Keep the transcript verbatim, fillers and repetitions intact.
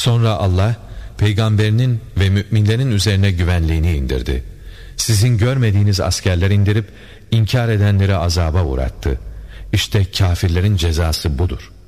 Sonra Allah peygamberinin ve müminlerin üzerine güvenliğini indirdi. Sizin görmediğiniz askerler indirip inkar edenleri azaba uğrattı. İşte kafirlerin cezası budur.